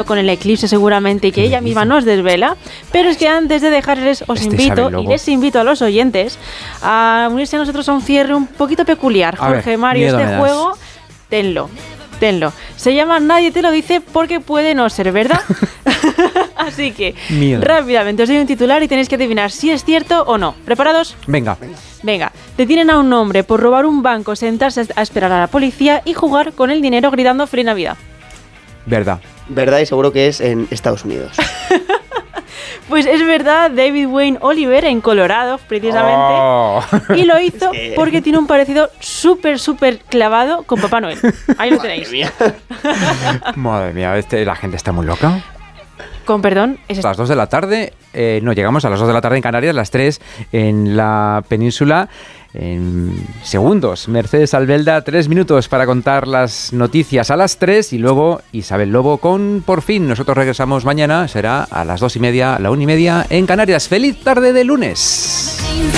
con el eclipse seguramente y que ella misma nos desvela. Pero es que antes de dejarles les invito a los oyentes a unirse a nosotros a un cierre un poquito peculiar. Jorge, Mario, este juego, tenlo. Se llama Nadie te lo dice porque puede no ser verdad. Así que, rápidamente os doy un titular y tenéis que adivinar si es cierto o no. ¿Preparados? Venga. Detienen a un hombre por robar un banco, sentarse a esperar a la policía y jugar con el dinero gritando Feliz Navidad. Verdad. Verdad, y seguro que es en Estados Unidos. Pues es verdad, David Wayne Oliver en Colorado, precisamente. Y lo hizo porque tiene un parecido súper clavado con Papá Noel. Ahí lo tenéis. Madre mía, la gente está muy loca. Con perdón. A las 2 de la tarde, llegamos a las 2 de la tarde en Canarias, las 3 en la península. En segundos, Mercedes Albelda, 3 minutos para contar las noticias a las 3 y luego Isabel Lobo con Por Fin. Nosotros regresamos mañana, será a las 2:30, a la 1:30 en Canarias. ¡Feliz tarde de lunes!